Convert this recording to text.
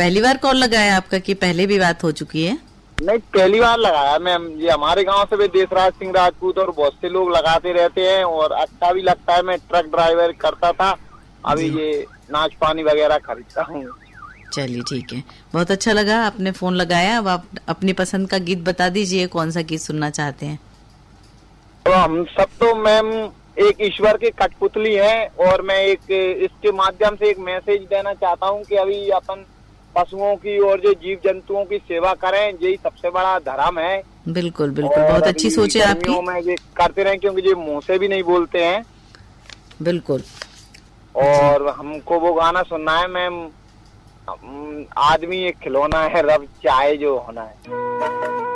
पहली बार कॉल लगाया आपका कि पहले भी बात हो चुकी है? नहीं, पहली बार लगाया मैम। ये हमारे गांव से भी देशराज सिंह राजपूत और बहुत से लोग लगाते रहते हैं और अच्छा भी लगता है। मैं ट्रक ड्राइवर करता था, अभी ये नाच पानी वगैरह खरीदता हूँ। चलिए ठीक है, बहुत अच्छा लगा आपने फोन लगाया। अब आप अपनी पसंद का गीत बता दीजिए, कौन सा गीत सुनना चाहते हैं? तो हम सब तो मैम एक ईश्वर के कठपुतली हैं और मैं एक इसके माध्यम से एक मैसेज देना चाहता हूँ कि अभी अपन पशुओं की और जो जीव जंतुओं की सेवा करें, यही सबसे बड़ा धर्म है। बिल्कुल बिल्कुल, बहुत अच्छी सोच है आपकी। में ये करते रहें क्योंकि ये मुंह से भी नहीं बोलते हैं। बिल्कुल। और हमको वो गाना सुनना है मैम, आदमी एक खिलौना है, रब चाहे जो होना है।